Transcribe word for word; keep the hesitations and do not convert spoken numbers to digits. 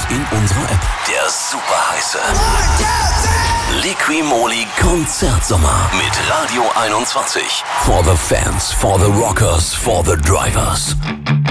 in unserer App. Der super heiße Liqui-Moly Konzertsommer mit Radio einundzwanzig. For the fans, for the rockers, for the drivers.